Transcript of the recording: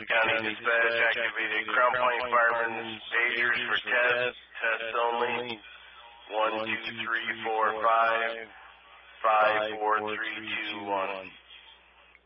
County Dispatch activated Crown Point Firemen's pagers for test. Test only. 1, 2, 3, 4, 5. 5, 4, 3, 2, 1.